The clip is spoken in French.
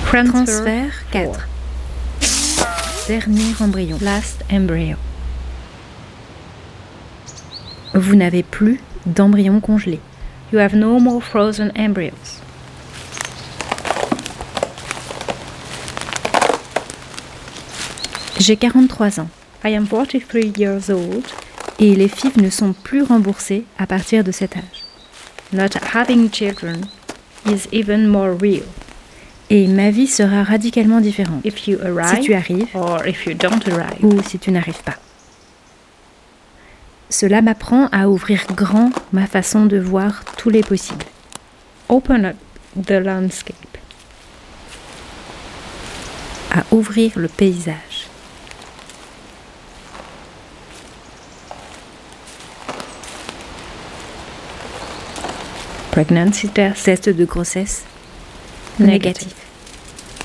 Transfert 4. Dernier embryon. Last embryo. Vous n'avez plus d'embryon congelé. You have no more frozen embryos. J'ai 43 ans. I am 43 years old. Et les FIV ne sont plus remboursées à partir de cet âge. Not having children is even more real. Et ma vie sera radicalement différente If you arrive, si tu arrives or if you don't arrive. ou si tu n'arrives pas. Cela m'apprend à ouvrir grand ma façon de voir tous les possibles. Open up the landscape. À ouvrir le paysage. Pregnancy test Test de grossesse négatif.